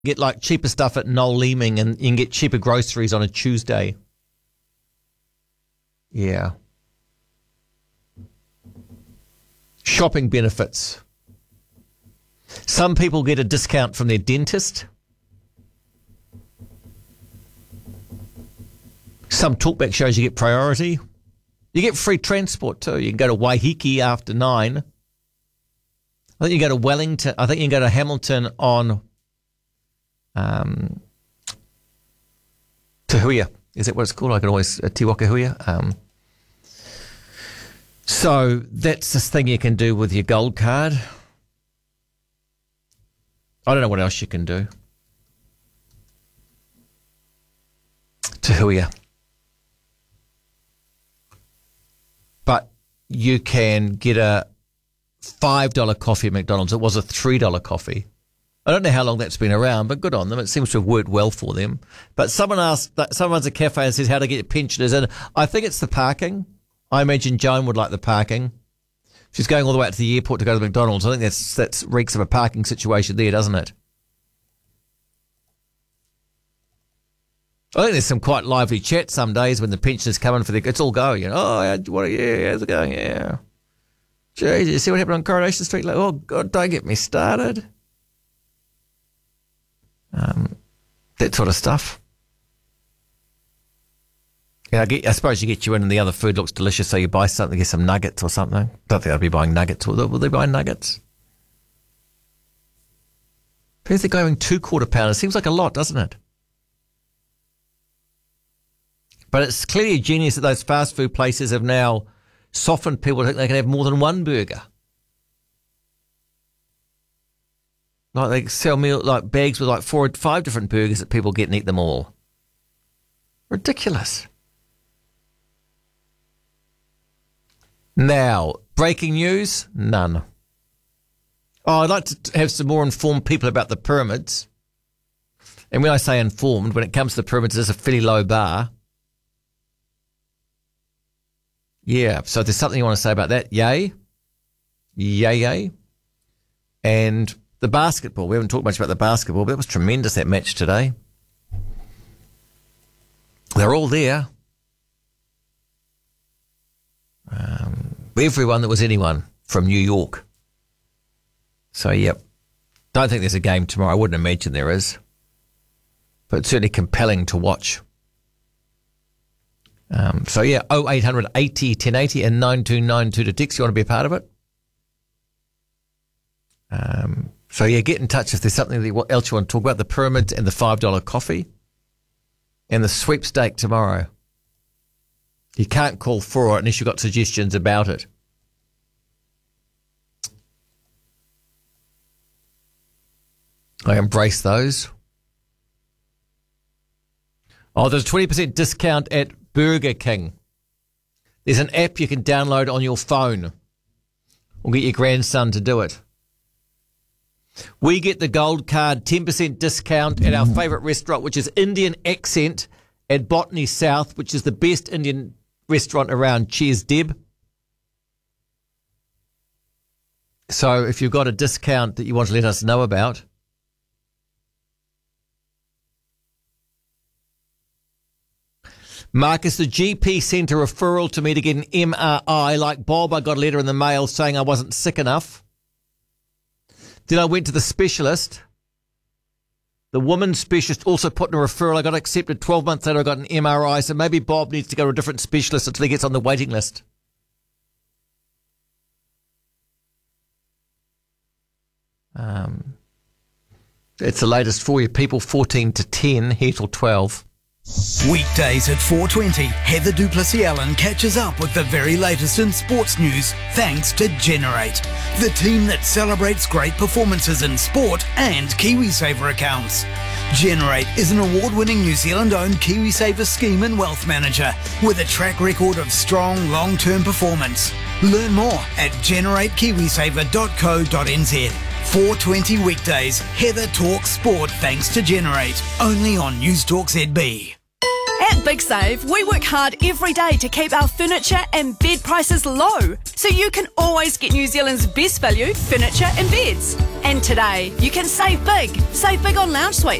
get like cheaper stuff at Noel Leeming, and you can get cheaper groceries on a Tuesday. Yeah. Shopping benefits. Some people get a discount from their dentist. Some talkback shows you get priority. You get free transport too. You can go to Waiheke after 9. I think you go to Wellington. I think you can go to Hamilton on Te Huia. Is that what it's called? I can always Te Waka Huia. So that's this thing you can do with your gold card. I don't know what else you can do. Te Huia. But you can get a $5 coffee at McDonald's. It was a $3 coffee. I don't know how long that's been around, but good on them. It seems to have worked well for them. But someone's at a cafe and says how to get pensioners in. I think it's the parking. I imagine Joan would like the parking. She's going all the way out to the airport to go to McDonald's. I think that's reeks of a parking situation there, doesn't it? I think there's some quite lively chat some days when the pensioners come in for the... It's all go, you know. Oh, how's it going? Yeah. Geez, you see what happened on Coronation Street? Like, oh, God, don't get me started. That sort of stuff. Yeah, I suppose you get you in and the other food looks delicious, so you buy something, get some nuggets or something. Don't think I'd be buying nuggets. Will they buy nuggets? Who's they going 2 quarter pounders? Seems like a lot, doesn't it? But it's clearly a genius that those fast food places have now softened people to think they can have more than one burger. Like they sell like bags with like 4 or 5 different burgers that people get and eat them all. Ridiculous. Now, breaking news? None. Oh, I'd like to have some more informed people about the pyramids. And when I say informed, when it comes to the pyramids, there's a fairly low bar. Yeah, so if there's something you want to say about that, yay. Yay. And the basketball. We haven't talked much about the basketball, but it was tremendous, that match today. They're all there. Everyone that was anyone from New York. So, yep. Don't think there's a game tomorrow. I wouldn't imagine there is. But it's certainly compelling to watch. So, yeah, 0800 80 1080 and 9292 to text. You want to be a part of it? So, yeah, get in touch if there's something else you want to talk about. The pyramids and the $5 coffee and the sweepstake tomorrow. You can't call for it unless you've got suggestions about it. I embrace those. Oh, there's a 20% discount at Burger King. There's an app you can download on your phone or get your grandson to do it. We get the gold card 10% discount at our favourite restaurant, which is Indian Accent at Botany South, which is the best Indian restaurant around. Cheers, Deb. So if you've got a discount that you want to let us know about, Marcus, the GP sent a referral to me to get an MRI. Like Bob, I got a letter in the mail saying I wasn't sick enough. Then I went to the specialist. The woman specialist also put in a referral. I got accepted 12 months later. I got an MRI. So maybe Bob needs to go to a different specialist until he gets on the waiting list. It's the latest for you people. 14 to 10, here till 12. Weekdays at 4:20, Heather Duplessis-Allen catches up with the very latest in sports news thanks to Generate, the team that celebrates great performances in sport and KiwiSaver accounts. Generate is an award-winning New Zealand-owned KiwiSaver scheme and wealth manager with a track record of strong long-term performance. Learn more at generatekiwisaver.co.nz. 4:20 weekdays, Heather talks sport thanks to Generate, only on News Talk ZB. At Big Save, we work hard every day to keep our furniture and bed prices low, so you can always get New Zealand's best value furniture and beds. And today, you can save big on lounge suites.